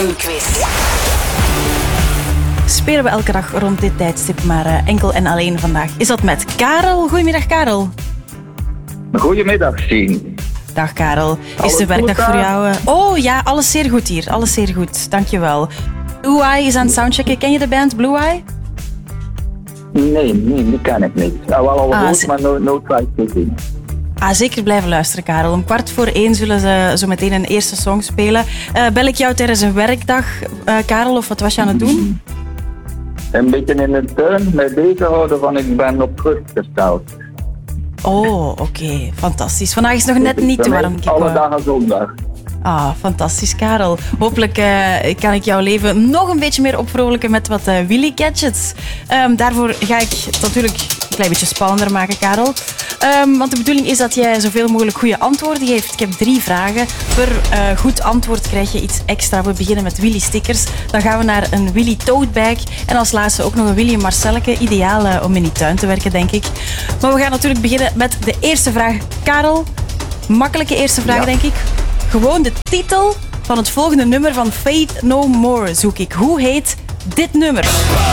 BNN-quiz. Spelen we elke dag rond dit tijdstip, maar enkel en alleen vandaag is dat met Karel. Goedemiddag, Karel. Goedemiddag, Sien. Dag, Karel. Is Alles de werkdag goed, voor jou... Oh ja, alles zeer goed hier. Alles zeer goed. Dankjewel. Blue Eye is aan het soundchecken. Ken je de band Blue Eye? Nee, die ken ik niet. Nou, wel al goed, maar nooit twice gezien. Zeker blijven luisteren, Karel. Om 1:15 zullen ze zo meteen een eerste song spelen. Bel ik jou tijdens een werkdag, Karel, of wat was je aan het doen? Een beetje in de tuin mee bezighouden van ik ben op rust gesteld. Oh, oké. Fantastisch. Vandaag is nog net niet te warm. Alle dagen zondag. Fantastisch, Karel. Hopelijk kan ik jouw leven nog een beetje meer opvrolijken met wat Willy Gadgets. Daarvoor ga ik het natuurlijk een klein beetje spannender maken, Karel. Want de bedoeling is dat jij zoveel mogelijk goede antwoorden geeft. Ik heb 3 vragen. Per goed antwoord krijg je iets extra. We beginnen met Willy stickers. Dan gaan we naar een Willy tote bag. En als laatste ook nog een Willy Marcelleke. Ideaal om in die tuin te werken, denk ik. Maar we gaan natuurlijk beginnen met de eerste vraag. Karel, makkelijke eerste vraag, denk ik. Gewoon de titel van het volgende nummer van Faith No More zoek ik. Hoe heet dit nummer?